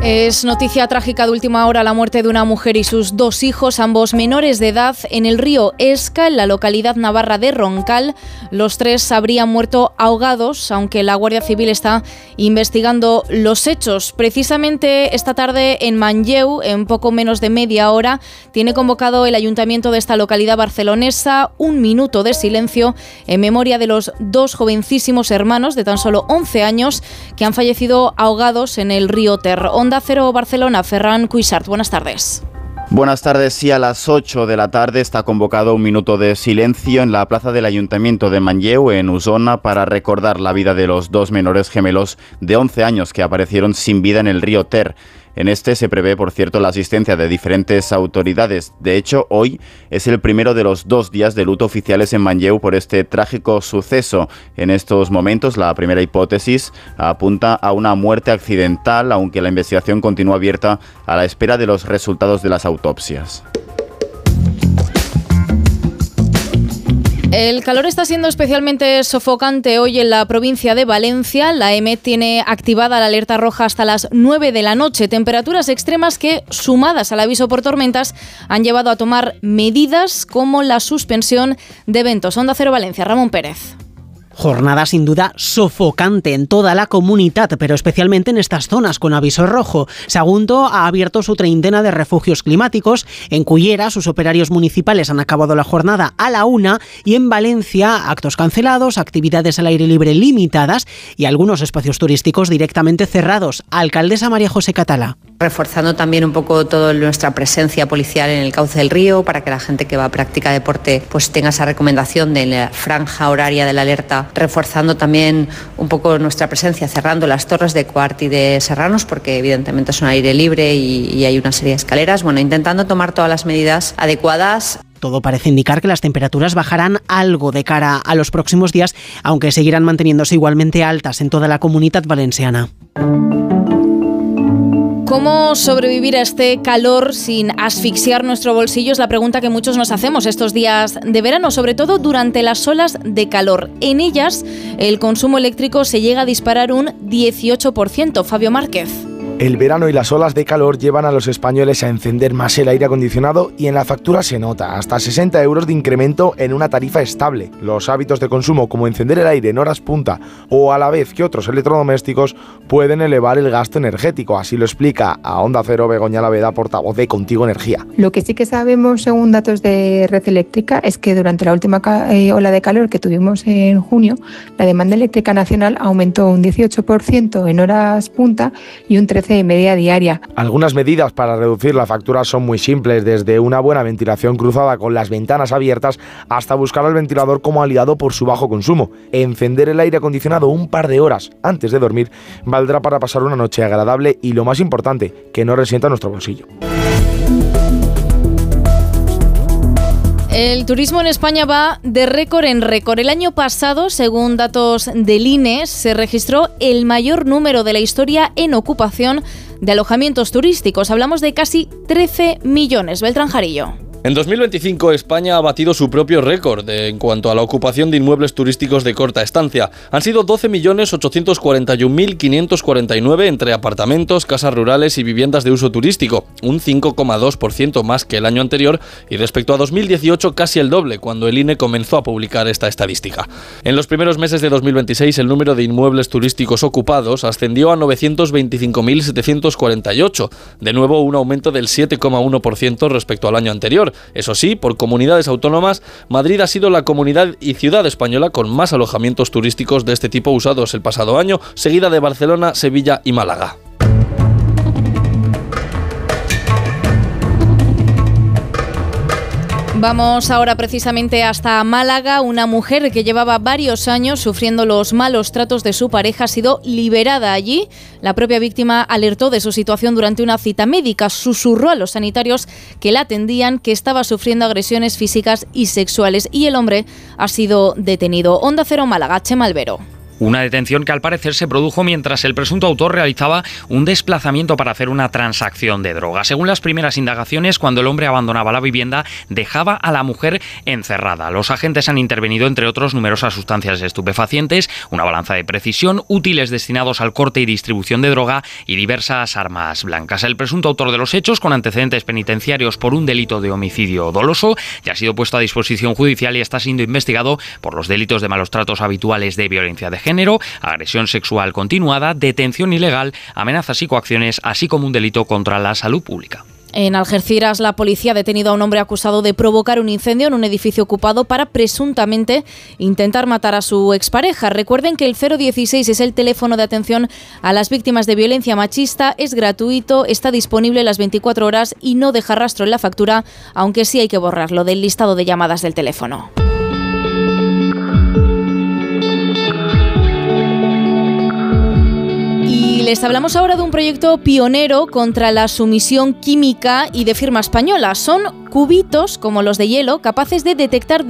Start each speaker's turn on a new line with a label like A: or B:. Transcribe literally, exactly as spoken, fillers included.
A: Es noticia trágica de última hora la muerte de una mujer y sus dos hijos, ambos menores de edad, en el río Esca, en la localidad navarra de Roncal. Los tres habrían muerto ahogados, aunque la Guardia Civil está investigando los hechos. Precisamente esta tarde en Manlleu, en poco menos de media hora, tiene convocado el ayuntamiento de esta localidad barcelonesa un minuto de silencio en memoria de los dos jovencísimos hermanos de tan solo once años que han fallecido ahogados en el río Ter. Onda Cero Barcelona, Ferran Cuixart, buenas tardes.
B: Buenas tardes. Sí, a las ocho de la tarde está convocado un minuto de silencio en la plaza del Ayuntamiento de Manlleu, en Osona, para recordar la vida de los dos menores gemelos de once años que aparecieron sin vida en el río Ter. En este se prevé, por cierto, la asistencia de diferentes autoridades. De hecho, hoy es el primero de los dos días de luto oficiales en Manlleu por este trágico suceso. En estos momentos, la primera hipótesis apunta a una muerte accidental, aunque la investigación continúa abierta a la espera de los resultados de las autopsias.
A: El calor está siendo especialmente sofocante hoy en la provincia de Valencia. La E M E T tiene activada la alerta roja hasta las nueve de la noche. Temperaturas extremas que, sumadas al aviso por tormentas, han llevado a tomar medidas como la suspensión de eventos. Onda Cero Valencia, Ramón Pérez.
C: Jornada sin duda sofocante en toda la comunidad, pero especialmente en estas zonas con aviso rojo. Sagunto ha abierto su treintena de refugios climáticos. En Cullera, sus operarios municipales han acabado la jornada a la una, y en Valencia, actos cancelados, actividades al aire libre limitadas y algunos espacios turísticos directamente cerrados. Alcaldesa María José Catalá.
D: Reforzando también un poco toda nuestra presencia policial en el cauce del río, para que la gente que va a practicar deporte pues tenga esa recomendación de la franja horaria de la alerta. Reforzando también un poco nuestra presencia, cerrando las torres de Cuart y de Serranos, porque evidentemente son aire libre y, y hay una serie de escaleras. Bueno, intentando tomar todas las medidas adecuadas.
C: Todo parece indicar que las temperaturas bajarán algo de cara a los próximos días, aunque seguirán manteniéndose igualmente altas en toda la comunidad valenciana.
A: ¿Cómo sobrevivir a este calor sin asfixiar nuestro bolsillo? Es la pregunta que muchos nos hacemos estos días de verano, sobre todo durante las olas de calor. En ellas, el consumo eléctrico se llega a disparar un dieciocho por ciento. Fabio Márquez.
E: El verano y las olas de calor llevan a los españoles a encender más el aire acondicionado y en la factura se nota hasta sesenta euros de incremento en una tarifa estable. Los hábitos de consumo, como encender el aire en horas punta o a la vez que otros electrodomésticos, pueden elevar el gasto energético. Así lo explica a Onda Cero Begoña Laveda, portavoz de Contigo Energía.
F: Lo que sí que sabemos, según datos de Red Eléctrica, es que durante la última ola de calor que tuvimos en junio, la demanda eléctrica nacional aumentó un dieciocho por ciento en horas punta y un trece por ciento de media diaria.
E: Algunas medidas para reducir la factura son muy simples, desde una buena ventilación cruzada con las ventanas abiertas hasta buscar al ventilador como aliado por su bajo consumo. Encender el aire acondicionado un par de horas antes de dormir valdrá para pasar una noche agradable y, lo más importante, que no resienta nuestro bolsillo.
A: El turismo en España va de récord en récord. El año pasado, según datos del I N E, se registró el mayor número de la historia en ocupación de alojamientos turísticos. Hablamos de casi trece millones. Beltrán Jarillo.
G: En dos mil veinticinco, España ha batido su propio récord en cuanto a la ocupación de inmuebles turísticos de corta estancia. Han sido doce millones ochocientos cuarenta y un mil quinientos cuarenta y nueve entre apartamentos, casas rurales y viviendas de uso turístico, un cinco coma dos por ciento más que el año anterior, y respecto a dos mil dieciocho casi el doble, cuando el I N E comenzó a publicar esta estadística. En los primeros meses de dos mil veintiséis, el número de inmuebles turísticos ocupados ascendió a novecientos veinticinco mil setecientos cuarenta y ocho, de nuevo un aumento del siete coma uno por ciento respecto al año anterior. Eso sí, por comunidades autónomas, Madrid ha sido la comunidad y ciudad española con más alojamientos turísticos de este tipo usados el pasado año, seguida de Barcelona, Sevilla y Málaga.
A: Vamos ahora precisamente hasta Málaga. Una mujer que llevaba varios años sufriendo los malos tratos de su pareja ha sido liberada allí. La propia víctima alertó de su situación durante una cita médica. Susurró a los sanitarios que la atendían que estaba sufriendo agresiones físicas y sexuales, y el hombre ha sido detenido. Onda Cero Málaga, Chema Albero.
H: Una detención que al parecer se produjo mientras el presunto autor realizaba un desplazamiento para hacer una transacción de droga. Según las primeras indagaciones, cuando el hombre abandonaba la vivienda, dejaba a la mujer encerrada. Los agentes han intervenido, entre otros, numerosas sustancias estupefacientes, una balanza de precisión, útiles destinados al corte y distribución de droga y diversas armas blancas. El presunto autor de los hechos, con antecedentes penitenciarios por un delito de homicidio doloso, ya ha sido puesto a disposición judicial y está siendo investigado por los delitos de malos tratos habituales de violencia de género, agresión sexual continuada, detención ilegal, amenazas y coacciones, así como un delito contra la salud pública.
A: En Algeciras, la policía ha detenido a un hombre acusado de provocar un incendio en un edificio ocupado para presuntamente intentar matar a su expareja. Recuerden que el cero dieciséis es el teléfono de atención a las víctimas de violencia machista, es gratuito, está disponible las veinticuatro horas y no deja rastro en la factura, aunque sí hay que borrarlo del listado de llamadas del teléfono. Les hablamos ahora de un proyecto pionero contra la sumisión química y de firma española. Son cubitos, como los de hielo, capaces de detectar